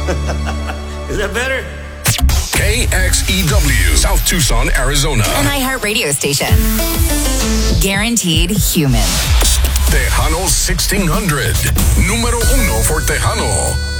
Is that better? KXEW, South Tucson, Arizona. An iHeartRadio station. Guaranteed human. Tejano 1600. Número 1 for Tejano.